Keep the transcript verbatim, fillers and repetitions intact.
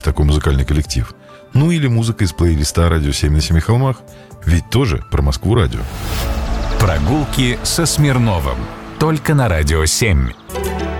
такой музыкальный коллектив. Ну или музыка из плейлиста «Радио семь на семи холмах», ведь тоже про Москву радио. Прогулки со Смирновым. Только на Радио семь.